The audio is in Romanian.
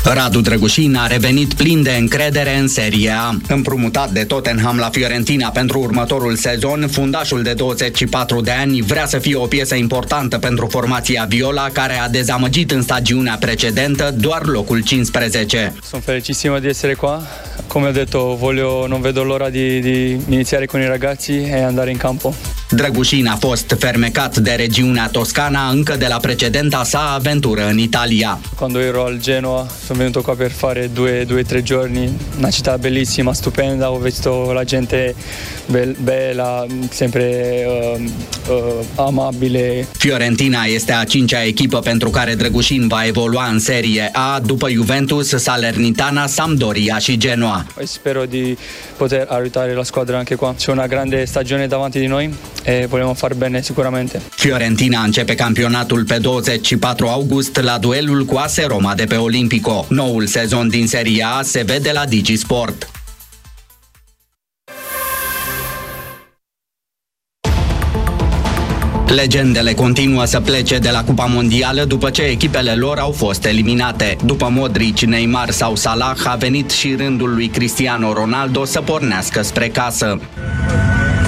Radu Drăgușin a revenit plin de încredere în Serie A. Împrumutat de Tottenham la Fiorentina pentru următorul sezon, fundașul de 24 de ani vrea să fie o piesă importantă pentru formația viola, care a dezamăgit în stagiunea precedentă doar locul 15. Sono felicissimo di essere qua. Come ho detto, non vedo l'ora di iniziare con i ragazzi e andare in campo. Drăgușin a fost fermecat de regiunea Toscana încă de la precedenta sa aventură în Italia. Quando ero al Genoa sono venuto qua per fare 2-3 giorni, una città bellissima, stupenda, ho visto la gente bella, sempre amabile. Fiorentina este a 5-a echipă pentru care Drăgușin va evolua în Serie A, după Juventus, Salernitana, Sampdoria și Genoa. Spero di poter aiutare la squadra anche qua. C'è una grande stagione davanti di noi e vogliamo far bene sicuramente. Fiorentina începe campionatul pe 24 august la duelul cu AS Roma de pe Olimpico. Noul sezon din Serie A se vede la DigiSport. Legendele continuă să plece de la Cupa Mondială după ce echipele lor au fost eliminate. După Modric, Neymar sau Salah, a venit și rândul lui Cristiano Ronaldo să pornească spre casă.